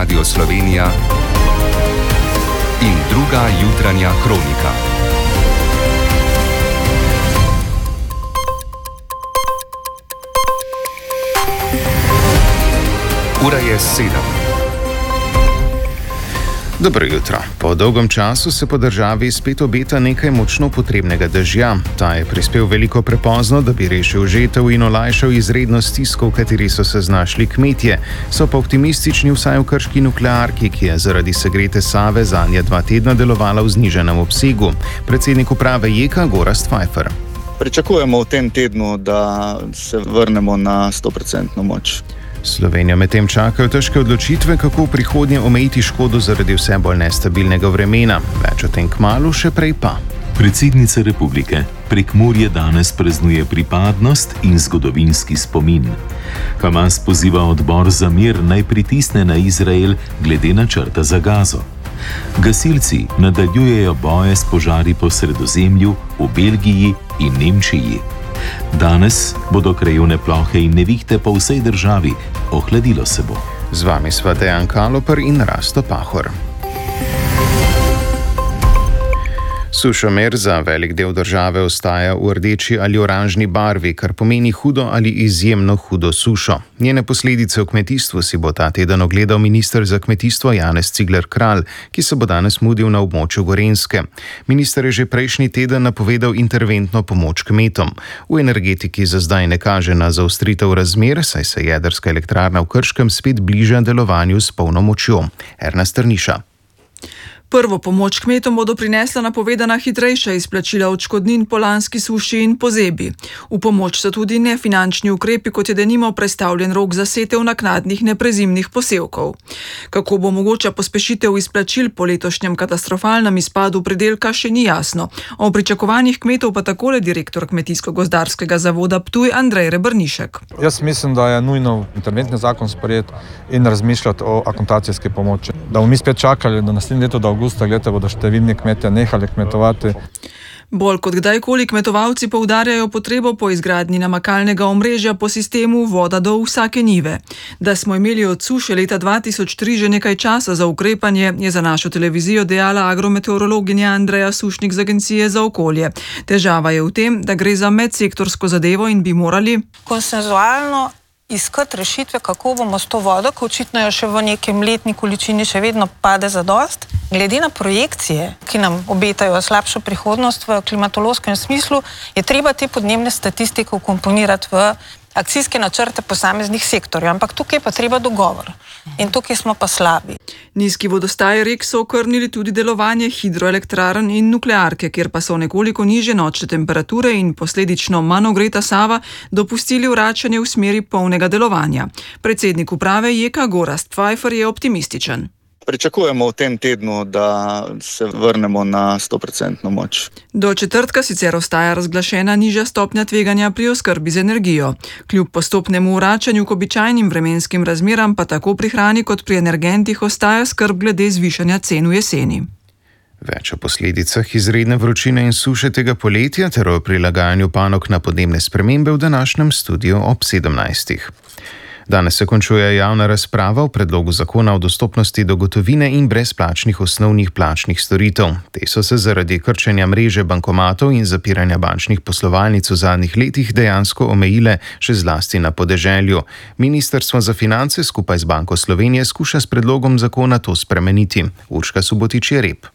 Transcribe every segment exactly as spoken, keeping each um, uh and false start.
Radio Slovenija in druga jutranja kronika. Ura je sedem. Dobro jutro. Po dolgem času se po državi spet obeta nekaj močno potrebnega dežja. Ta je prispel veliko prepozno, da bi rešil žetev in olajšal izredno stisko, v kateri so se znašli kmetje. So pa optimistični vsaj v krški nuklearki, ki je zaradi segrete Save zadnja dva tedna delovala v znižanem obsegu. Predsednik uprave Jeka Gorazd Pfeiffer. Pričakujemo v tem tednu, da se vrnemo na sto procentno moč. Slovenijo medtem čakajo težke odločitve, kako v prihodnje omejiti škodo zaradi vse bolj nestabilnega vremena. Več o tem kmalu, še prej pa. Predsednica republike Prekmurje danes praznuje pripadnost in zgodovinski spomin. Hamas poziva odbor za mir naj pritisne na Izrael glede načrta za Gazo. Gasilci nadaljujejo boje s požari po Sredozemlju, v Belgiji in Nemčiji. Danes bodo krajevne plohe in nevihte po vsej državi, ohladilo se bo. Z vami sva Dejan Kaloper in Rasto Pahor. Sušomer za velik del države ostaja v rdeči ali oranžni barvi, kar pomeni hudo ali izjemno hudo sušo. Njene posledice v kmetijstvu si bo ta teden ogledal minister za kmetijstvo Janez Cigler Kralj, ki se bo danes mudil na območju Gorenjske. Minister je že prejšnji teden napovedal interventno pomoč kmetom. V energetiki za zdaj ne kaže na zaostritev razmer, saj se jedrska elektrarna v Krškem spet bliža delovanju s polno močjo. Erna Strniša. Prvo pomoč kmetom bodo prinesla napovedana hitrejša izplačila odškodnin po lanski suši in pozebi. V pomoč so tudi nefinančni ukrepi, kot je denimo prestavljen rok za setev naknadnih neprezimnih posevkov. Kako bo mogoča pospešitev izplačil po letošnjem katastrofalnem izpadu pridelka, še ni jasno. O pričakovanjih kmetov pa takole direktor Kmetijsko-gozdarskega zavoda Ptuj Andrej Rebrnišek. Jaz mislim, da je nujno interventni zakon sprejet in razmišljati o akontacijski pomoči. Da bomo mi spet čakali do naslednje leto, da avgusta leta bodo številni kmetje nehali kmetovati. Bolj kot kdajkoli kmetovalci poudarjajo potrebo po izgradnji namakalnega omrežja po sistemu voda do vsake njive. Da smo imeli od suše leta dva tisoč tri že nekaj časa za ukrepanje, je za našo televizijo dejala agrometeorologinja Andreja Sušnik z Agencije za okolje. Težava je v tem, da gre za medsektorsko zadevo in bi morali konsenzualno iskati rešitve, kako bomo s to vodo, ko očitno jo še v nekem letni količini še vedno pade zadost. Glede na projekcije, ki nam obetajo slabšo prihodnost v klimatološkem smislu, je treba te podnebne statistike vkomponirati v akcijske načrte posameznih sektorjev, ampak tukaj pa treba dogovor. In tukaj smo pa slabi. Nizki vodostaji rek so okrnili tudi delovanje hidroelektrarn in nuklearke, kjer pa so nekoliko nižje nočne temperature in posledično manj ogreta Sava dopustili vračanje v smeri polnega delovanja. Predsednik uprave Jeka Gorazd Pfeiffer je optimističen. Pričakujemo v tem tednu, da se vrnemo na sto procentno moč. Do četrtka sicer ostaja razglašena nižja stopnja tveganja pri oskrbi z energijo. Kljub postopnemu vračanju k običajnim vremenskim razmeram pa tako pri hrani kot pri energentih ostaja skrb glede zvišanja cen v jeseni. Več o posledicah izredne vročine in suše tega poletja ter o prilagajanju panog na podnebne spremembe v današnjem studiu ob sedemnajstih. Danes se končuje javna razprava o predlogu zakona o dostopnosti do gotovine in brezplačnih osnovnih plačnih storitev. Te so se zaradi krčenja mreže bankomatov in zapiranja bančnih poslovalnic v zadnjih letih dejansko omejile še zlasti na podeželju. Ministrstvo za finance skupaj z Banko Slovenije skuša s predlogom zakona to spremeniti. Urška Subotič-Jereb.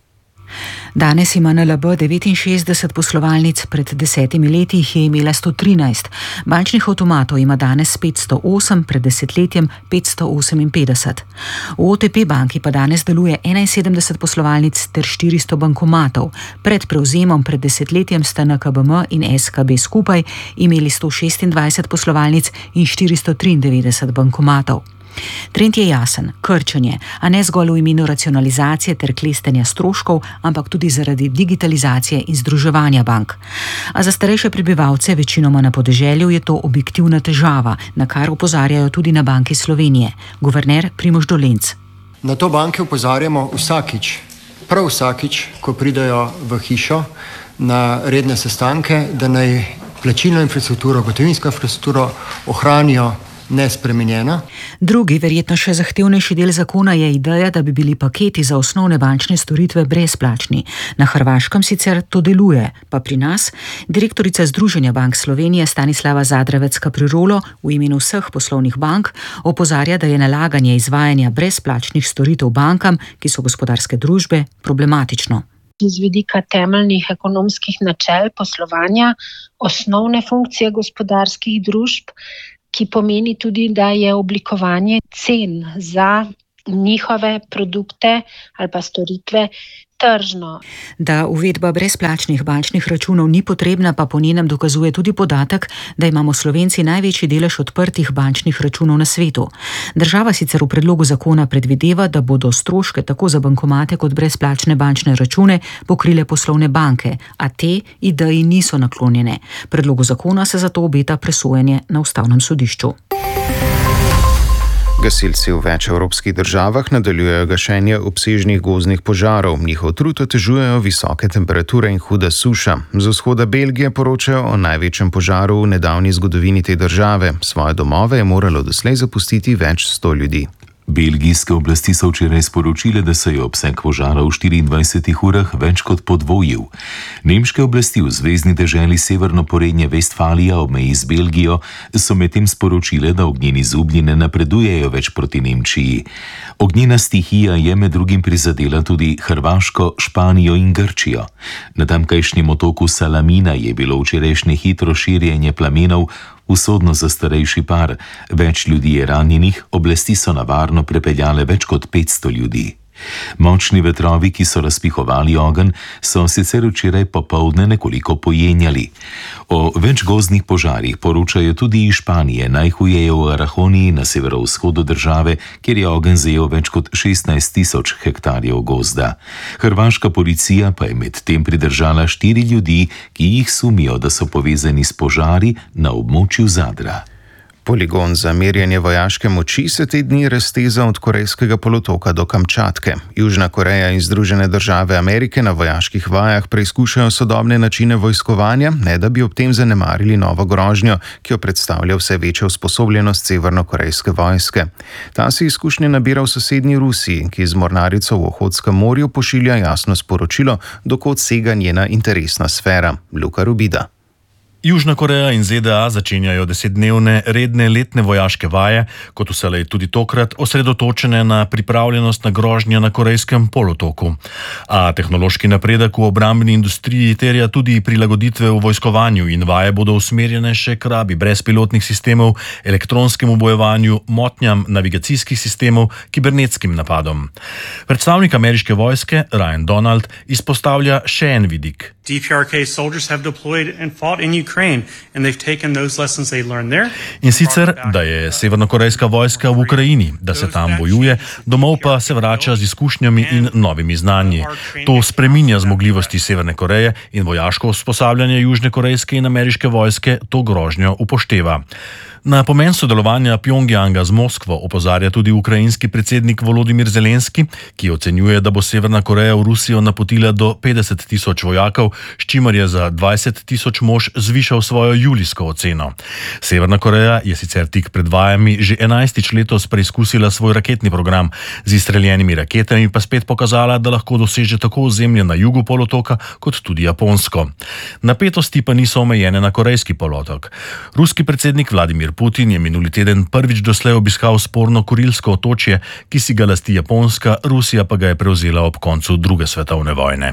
Danes ima N L B devetinšestdeset poslovalnic, pred desetimi leti jih je imela sto trinajst. Bančnih avtomatov ima danes petsto osem, pred desetletjem petsto oseminpetdeset. V O T P banki pa danes deluje enainsedemdeset poslovalnic ter štiristo bankomatov. Pred prevzemom pred desetletjem sta N K B M in S K B skupaj imeli sto šestindvajset poslovalnic in štiristo triindevetdeset bankomatov. Trend je jasen, krčenje, a ne zgolj v imenu racionalizacije ter klestenja stroškov, ampak tudi zaradi digitalizacije in združevanja bank. A za starejše prebivalce, večinoma na podeželju, je to objektivna težava, na kar opozarjajo tudi na Banki Slovenije. Guverner Primož Dolenc. Na to banke opozarjamo vsakič, prav vsakič, ko pridejo v hišo na redne sestanke, da naj plačilno infrastrukturo, gotovinsko infrastrukturo ohranijo nespremenjena. Drugi, verjetno še zahtevnejši del zakona je ideja, da bi bili paketi za osnovne bančne storitve brezplačni. Na Hrvaškem sicer to deluje, pa pri nas direktorica Združenja bank Slovenije Stanislava Zadravec-Kaprirolo v imenu vseh poslovnih bank opozarja, da je nalaganje izvajanja brezplačnih storitev bankam, ki so gospodarske družbe, problematično. Z vidika temeljnih ekonomskih načel poslovanja, osnovne funkcije gospodarskih družb, ki pomeni tudi, da je oblikovanje cen za njihove produkte ali pa storitve tržno. Da uvedba brezplačnih bančnih računov ni potrebna, pa po njenem dokazuje tudi podatek, da imamo Slovenci največji delež odprtih bančnih računov na svetu. Država sicer v predlogu zakona predvideva, da bodo stroške tako za bankomate kot brezplačne bančne račune pokrile poslovne banke, a te ideji niso naklonjene. Predlogu zakona se zato obeta presojanje na Ustavnem sodišču. Gasilci v več evropskih državah nadaljujejo gašenje obsežnih gozdnih požarov. Njihov trud otežujejo visoke temperature in huda suša. Z vzhoda Belgije poročajo o največjem požaru v nedavni zgodovini te države. Svoje domove je moralo doslej zapustiti več sto ljudi. Belgijske oblasti so včeraj sporočile, da se je obseg požara v štiriindvajsetih urah več kot podvojil. Nemške oblasti v zvezni deželi Severno Porejnje Vestfalija ob meji z Belgijo so medtem sporočile, da ognjeni zublji ne napredujejo več proti Nemčiji. Ognjena stihija je med drugim prizadela tudi Hrvaško, Španijo in Grčijo. Na tamkajšnjem otoku Salamina je bilo včerajšnje hitro širjenje plamenov usodno za starejši par. Več ljudi je ranjenih, oblasti so na varno prepeljale več kot petsto ljudi. Močni vetrovi, ki so razpihovali ogenj, so sicer včeraj popoldne nekoliko pojenjali. O več gozdnih požarih poročajo tudi iz Španije, najhuje je v Arahoniji na severovzhodu države, kjer je ogenj zajel več kot šestnajst tisoč hektarjev gozda. Hrvaška policija pa je med tem pridržala štiri ljudi, ki jih sumijo, da so povezani s požari na območju Zadra. Poligon za merjenje vojaške moči se te dni razteza od Korejskega polotoka do Kamčatke. Južna Koreja in Združene države Amerike na vojaških vajah preizkušajo sodobne načine vojskovanja, ne da bi ob tem zanemarili novo grožnjo, ki jo predstavlja vse večja usposobljenost severnokorejske vojske. Ta se izkušnje nabira v sosednji Rusiji, ki z mornarico v Ohotskem morju pošilja jasno sporočilo, dokot sega njena interesna sfera. Luka Rubida. Južna Koreja in Z D A začenjajo desetdnevne redne letne vojaške vaje, kot vselej tudi tokrat osredotočene na pripravljenost na grožnje na Korejskem polotoku. A tehnološki napredek v obrambni industriji terja tudi prilagoditve v vojskovanju in vaje bodo usmerjene še k rabi brezpilotnih sistemov, elektronskemu bojevanju, motnjam navigacijskih sistemov, kibernetskim napadom. Predstavnik ameriške vojske Ryan Donald izpostavlja še en vidik. D P R K soldiers have deployed and fought in Ukraine, and they've taken those lessons they learned there. In sicer, da je severnokorejska vojska v Ukrajini, da se tam bojuje, domov pa se vrača z izkušnjami in novimi znanji. To spreminja zmogljivosti Severne Koreje in vojaško usposabljanje južne korejske in ameriške vojske to grožnjo upošteva. Na pomen sodelovanja Pjongjanga z Moskvo opozarja tudi ukrajinski predsednik Volodimir Zelenski, ki ocenjuje, da bo Severna Koreja v Rusijo napotila do petdeset tisoč vojakov, s čimer je za dvajset tisoč mož zvišal svojo julijsko oceno. Severna Koreja je sicer tik pred vajami že enajstič letos preizkusila svoj raketni program, z izstreljenimi raketami pa spet pokazala, da lahko doseže tako ozemlje na jugu polotoka kot tudi Japonsko. Napetosti pa niso omejene na korejski polotok. Ruski predsednik Vladimir Putin je minuli teden prvič doslej obiskal sporno Kurilsko otočje, ki si ga lasti Japonska, Rusija pa ga je prevzela ob koncu druge svetovne vojne.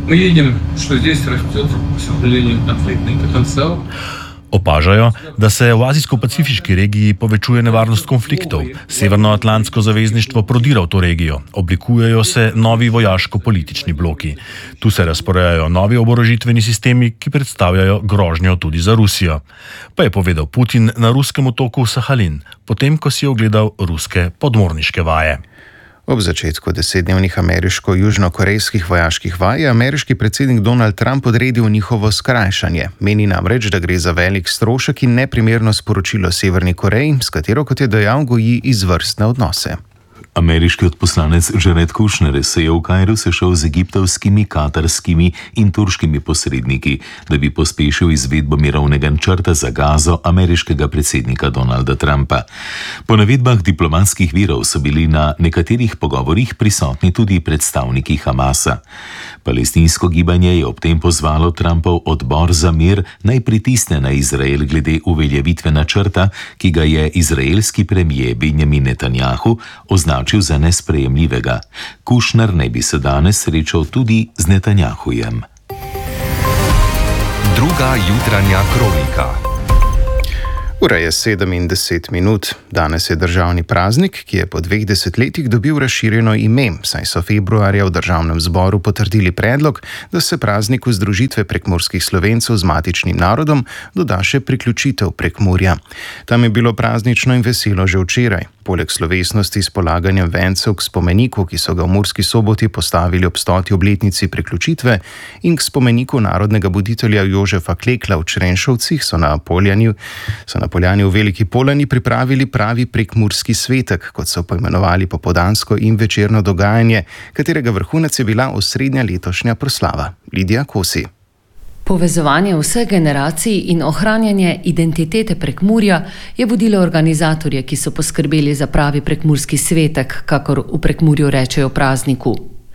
Opažajo, da se v azijsko-pacifiški regiji povečuje nevarnost konfliktov. Severnoatlantsko zavezništvo prodira v to regijo. Oblikujejo se novi vojaško-politični bloki. Tu se razporejajo novi oborožitveni sistemi, ki predstavljajo grožnjo tudi za Rusijo. Pa je povedal Putin na ruskem otoku Sahalin, potem ko si je ogledal ruske podmorniške vaje. Ob začetku desetdnevnih ameriško-južnokorejskih vojaških vaj je ameriški predsednik Donald Trump odredil njihovo skrajšanje. Meni namreč, da gre za velik strošek in neprimerno sporočilo Severni Koreji, s katero, kot je dejal, goji izvrstne odnose. Ameriški odposlanec Jared Kushner se je v Kairu sešel z egiptovskimi, katarskimi in turškimi posredniki, da bi pospešil izvedbo mirovnega načrta za Gazo ameriškega predsednika Donalda Trumpa. Po navedbah diplomatskih virov so bili na nekaterih pogovorih prisotni tudi predstavniki Hamasa. Palestinsko gibanje je ob tem pozvalo Trumpov odbor za mir naj pritisne na Izrael glede uveljavitve načrta, ki ga je izraelski premijer Benjamin Netanjahu označil za nesprejemljivega. Kushner naj bi se danes srečal tudi z Netanjahujem. Druga jutranja kronika. Ura je sedem in deset minut. Danes je državni praznik, ki je po dveh desetletjih dobil razširjeno ime, saj so februarja v državnem zboru potrdili predlog, da se prazniku združitve prekmurskih Slovencev z matičnim narodom doda še priključitev Prekmurja. Tam je bilo praznično in veselo že včeraj. Poleg slovesnosti s polaganjem vencev k spomeniku, ki so ga v Murski Soboti postavili ob stoti obletnici priključitve, in k spomeniku narodnega buditelja Jožefa Klekla v Črenšovcih, so na Poljanju, so na Poljani v Veliki Polani pripravili pravi prekmurski svetek, kot so poimenovali popoldansko in večerno dogajanje, katerega vrhunec je bila osrednja letošnja proslava. Lidija Kosi. Povezovanje vseh generacij in ohranjanje identitete Prekmurja je vodilo organizatorje, ki so poskrbeli za pravi prekmurski svetek, kakor v Prekmurju rečejo prazniku.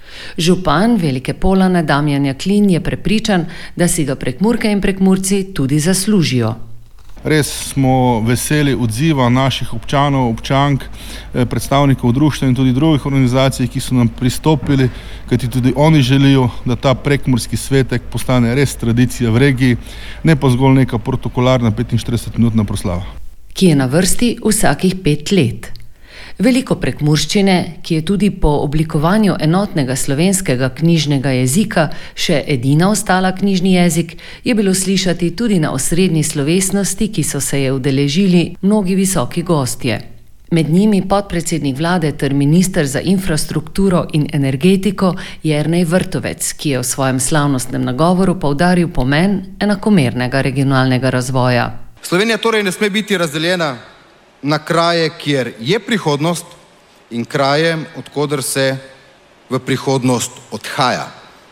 Župan Velike Polane Damjan Jaklin je prepričan, da si ga Prekmurke in Prekmurci tudi zaslužijo. Res smo veseli odziva naših občanov, občank, predstavnikov društva in tudi drugih organizacij, ki so nam pristopili, kajti tudi oni želijo, da ta prekmurski svetek postane res tradicija v regiji, ne pa zgolj neka protokolarna petinštiridesetminutna proslava. Ki je na vrsti vsakih pet let. Veliko prekmurščine, ki je tudi po oblikovanju enotnega slovenskega knjižnega jezika še edina ostala knjižni jezik, je bilo slišati tudi na osrednji slovesnosti, ki so se je udeležili mnogi visoki gostje. Med njimi podpredsednik vlade ter minister za infrastrukturo in energetiko Jernej Vrtovec, ki je v svojem slavnostnem nagovoru poudaril pomen enakomernega regionalnega razvoja. Slovenija torej ne sme biti razdeljena na kraje, kjer je prihodnost, in kraje, odkoder se v prihodnost odhaja.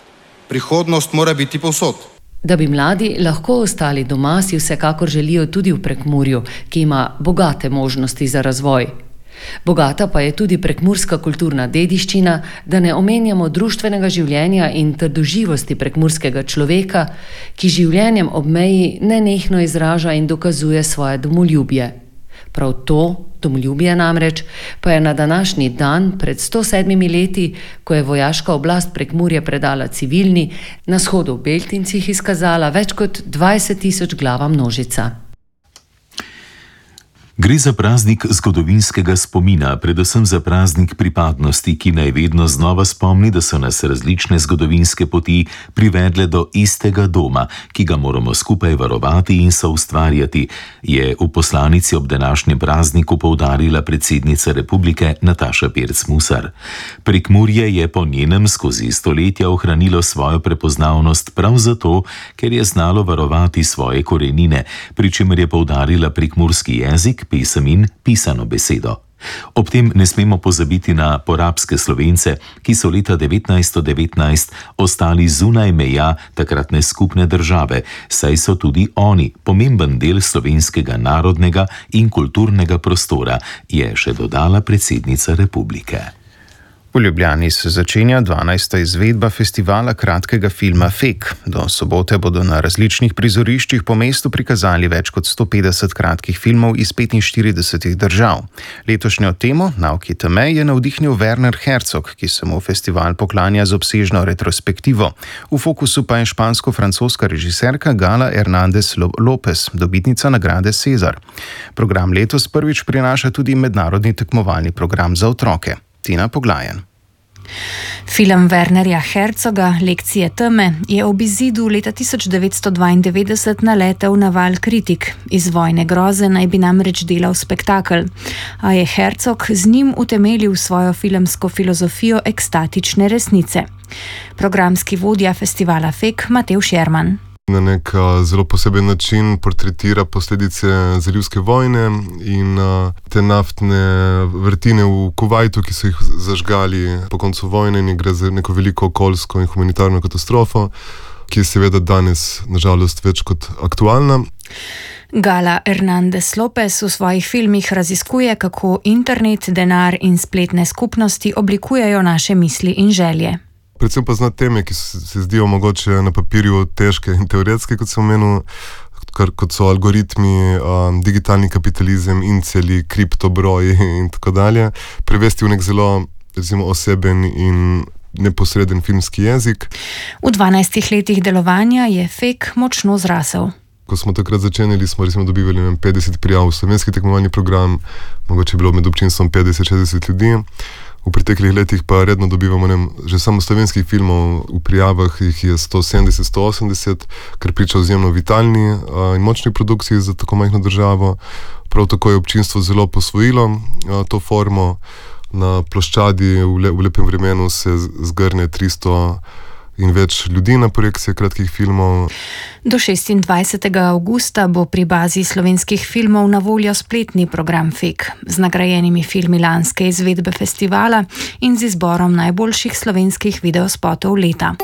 Prihodnost mora biti povsod. Da bi mladi lahko ostali doma, si vsekakor želijo tudi v Prekmurju, ki ima bogate možnosti za razvoj. Bogata pa je tudi prekmurska kulturna dediščina, da ne omenjamo društvenega življenja in trdoživosti prekmurskega človeka, ki življenjem ob meji nenehno izraža in dokazuje svoje domoljubje. Prav to, domoljubje namreč, pa je na današnji dan pred sto sedmimi leti, ko je vojaška oblast Prekmurje predala civilni, na shodu v Beltincih izkazala več kot dvajset tisoč glava množica. Gre za praznik zgodovinskega spomina, predvsem za praznik pripadnosti, ki naj vedno znova spomni, da so nas različne zgodovinske poti privedle do istega doma, ki ga moramo skupaj varovati in soustvarjati, je v poslanici ob današnjem prazniku poudarila predsednica republike Nataša Pirc Musar. Prekmurje je po njenem skozi stoletja ohranilo svojo prepoznavnost prav zato, ker je znalo varovati svoje korenine, pri čemer je poudarila prekmurski jezik, pesem in pisano besedo. Ob tem ne smemo pozabiti na porabske Slovence, ki so leta devetnajststo devetnajst ostali zunaj meja takratne skupne države, saj so tudi oni pomemben del slovenskega narodnega in kulturnega prostora, je še dodala predsednica republike. V Ljubljani se začenja dvanajsta izvedba festivala kratkega filma Fek. Do sobote bodo na različnih prizoriščih po mestu prikazali več kot sto petdeset kratkih filmov iz petinštiridesetih držav. Letošnjo temo Nauki teme je navdihnil Werner Herzog, ki se mu festival poklanja z obsežno retrospektivo. V fokusu pa je špansko-francoska režiserka Gala Hernández López, dobitnica nagrade Cezar. Program letos prvič prinaša tudi mednarodni tekmovalni program za otroke. Tina Poglajen. Film Wernerja Herzoga Lekcije teme je ob izidu leta tisoč devetsto dvaindevetdeset naletel na val kritik. Iz vojne groze naj bi namreč delal spektakel, a je Herzog z njim utemeljil svojo filmsko filozofijo ekstatične resnice. Programski vodja festivala Fek Matevž Jerman. Na nek uh, zelo poseben način portretira posledice zalivske vojne in uh, te naftne vrtine v Kuvajtu, ki so jih zažgali po koncu vojne, in gre za neko veliko okoljsko in humanitarno katastrofo, ki je seveda danes nažalost več kot aktualna. Gala Hernández López v svojih filmih raziskuje, kako internet, denar in spletne skupnosti oblikujejo naše misli in želje. Predvsem pa zna teme, ki se zdijo mogoče na papirju težke in teoretske, kot sem omenil, kot so algoritmi, um, digitalni kapitalizem, inceli, kriptobroji in tako dalje, prevesti v nek zelo, recimo, oseben in neposreden filmski jezik. V dvanajstih letih delovanja je Fek močno zrasel. Ko smo takrat začenjali, smo recimo dobivali vem, petdeset prijav v slovenski tekmovalni program, mogoče je bilo med občinstvom petdeset šestdeset ljudi. V preteklih letih pa redno dobivamo, ne, že samo slovenskih filmov v prijavah jih je sto sedemdeset do sto osemdeset, kar priča o izjemno vitalni a, in močni produkciji za tako majhno državo. Prav tako je občinstvo zelo posvojilo a, to formo. Na ploščadi v, le, v lepem vremenu se zgrne tristo in več ljudi na projekcije kratkih filmov. Do šestindvajsetega avgusta bo pri bazi slovenskih filmov na voljo spletni program Fek z nagrajenimi filmi lanske izvedbe festivala in z izborom najboljših slovenskih videospotov leta.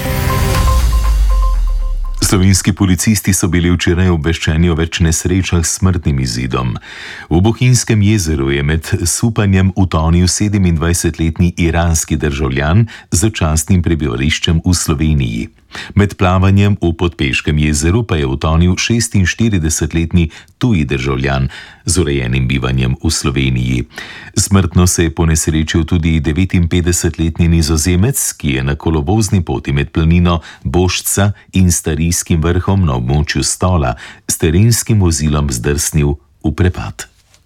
Slovenski policisti so bili včeraj obveščeni o več nesrečah s smrtnim izidom. V Bohinjskem jezeru je med supanjem utonil sedemindvajsetletni iranski državljan z začasnim prebivališčem v Sloveniji. Med plavanjem v Podpeškem jezeru pa je utonil šestinštiridesetletni tuji državljan z urejenim bivanjem v Sloveniji. Smrtno se je ponesrečil tudi devetinpetdesetletni Nizozemec, ki je na kolovozni poti med planino Bošca in Starijskim vrhom na območju Stola s terenskim vozilom zdrsnil v prepad.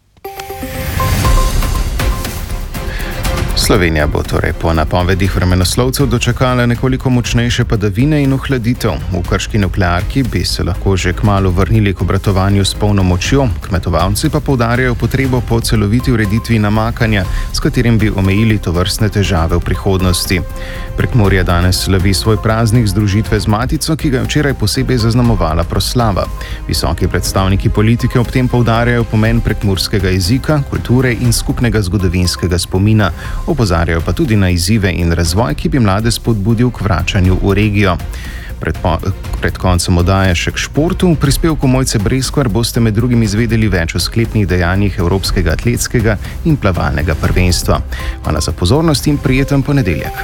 Slovenija bo torej po napovedih vremenoslovcev dočakala nekoliko močnejše padavine in ohladitev. V krški nuklearki bi se lahko že kmalu vrnili k obratovanju s polno močjo, kmetovalci pa poudarjajo potrebo po celoviti ureditvi namakanja, s katerim bi omejili tovrstne težave v prihodnosti. Prekmurje danes slavi svoj praznik združitve z Matico, ki ga je včeraj posebej zaznamovala proslava. Visoki predstavniki politike ob tem poudarjajo pomen prekmurskega jezika, kulture in skupnega zgodovinskega spomina. Opozarjajo pa tudi na izzive in razvoj, ki bi mlade spodbudil k vračanju v regijo. Pred, po, pred koncem oddaje še k športu. V prispevku Mojce Breskvar boste med drugim izvedeli več o sklepnih dejanjih Evropskega atletskega in plavalnega prvenstva. Hvala za pozornost in prijeten ponedeljek.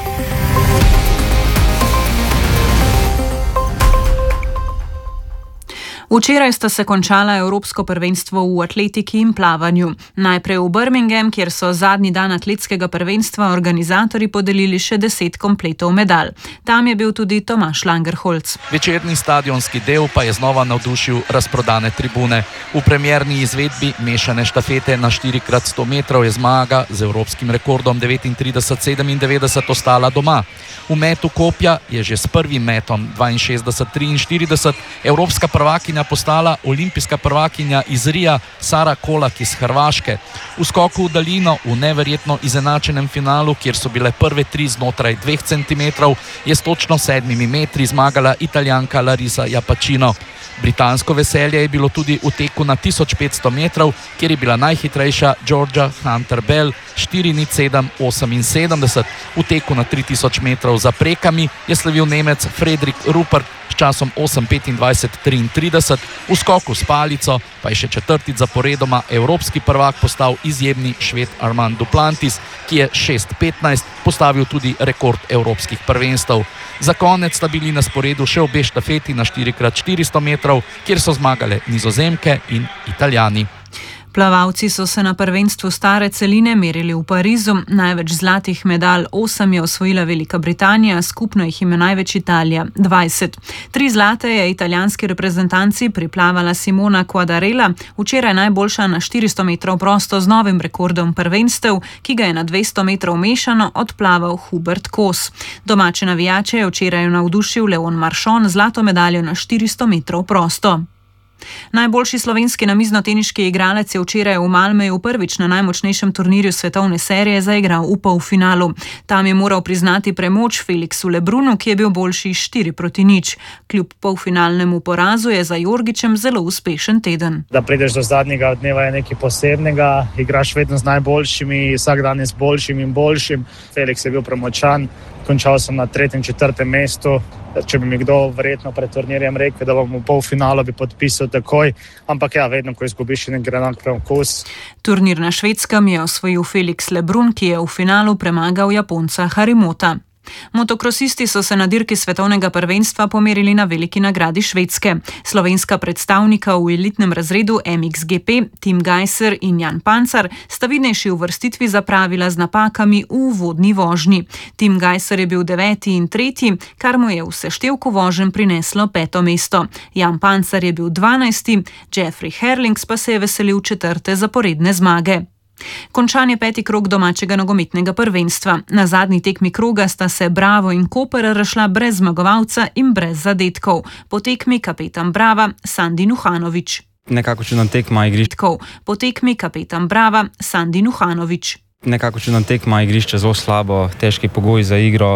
Včeraj sta se končala Evropsko prvenstvo v atletiki in plavanju. Najprej v Birmingham, kjer so zadnji dan atletskega prvenstva organizatorji podelili še deset kompletov medalj. Tam je bil tudi Tomaš Langerholz. Večerni stadionski del pa je znova navdušil razprodane tribune. V premierni izvedbi mešane štafete na štiri krat sto metrov je zmaga z evropskim rekordom devetintrideset sedemindevetdeset ostala doma. V metu kopja je že s prvim metom dvainšestdeset triinštirideset evropska prvakinja postala olimpijska prvakinja iz Rija Sara Kolak iz Hrvaške. V skoku v daljino v neverjetno izenačenem finalu, kjer so bile prve tri znotraj dveh centimetrov, je s točno sedmimi metri zmagala Italijanka Larisa Japacino. Britansko veselje je bilo tudi v teku na tisoč petsto metrov, kjer je bila najhitrejša Georgia Hunter Bell štiri nič sedem oseminsedemdeset. V teku na tri tisoč metrov za prekami je slavil Nemec Fredrik Ruppert s časom osem petindvajset triintrideset. V skoku s palico pa je še četrtič zaporedoma evropski prvak postal izjemni Šved Armand Duplantis, ki je šest petnajst postavil tudi rekord evropskih prvenstev. Za konec sta bili na sporedu še obe štafeti na štiri krat štiristo metrov, kjer so zmagale Nizozemke in Italijani. Plavalci so se na prvenstvu stare celine merili v Parizu. Največ zlatih medalj, osem je osvojila Velika Britanija, skupno jih ima največ Italija, dvajset. Tri zlate je italijanski reprezentanci priplavala Simona Quadarella, včeraj najboljša na štiristo metrov prosto z novim rekordom prvenstev, ki ga je na dvesto metrov mešano odplaval Hubert Kos. Domače navijače je včeraj navdušil Leon Marchon z zlato medaljo na štiristo metrov prosto. Najboljši slovenski namiznoteniški igralec je včeraj v Malmeju prvič na najmočnejšem turnirju svetovne serije zaigral v polfinalu. Tam je moral priznati premoč Felixu Lebrunu, ki je bil boljši štiri proti nič. Kljub polfinalnemu porazu je za Jorgičem zelo uspešen teden. Da prideš do zadnjega dneva je nekaj posebnega, igraš vedno z najboljšimi, vsak dan je z boljšim in boljšim. Felix je bil premočan, končal sem na tretjem, četrtem mestu. Če bi mi kdo verjetno pred turnirjem rekel, da bom v polfinalu, bi podpisal takoj, ampak ja, vedno, ko izgubiš, ne gre enak preokus. Turnir na Švedskem je osvojil Felix Lebrun, ki je v finalu premagal Japonca Harimota. Motokrosisti so se na dirki svetovnega prvenstva pomerili na veliki nagradi Švedske. Slovenska predstavnika v elitnem razredu M X G P, Tim Gajser in Jan Pancar, sta vidnejši uvrstitvi zapravila z napakami v uvodni vožnji. Tim Gajser je bil deveti in tretji, kar mu je v seštevku voženj prineslo peto mesto. Jan Pancar je bil dvanajsti, Jeffrey Herlings pa se je veselil četrte zaporedne zmage. Končan je peti krog domačega nogometnega prvenstva. Na zadnji tekmi kroga sta se Bravo in Koper razšla brez zmagovalca in brez zadetkov. Po tekmi kapetan Brava Sandi Nuhanović. Nekako čudna tekma igrišča. Po tekmi kapetan Brava Sandi Nuhanović. Nekako čudna tekma igrišča, zelo slabo, težki pogoji za igro.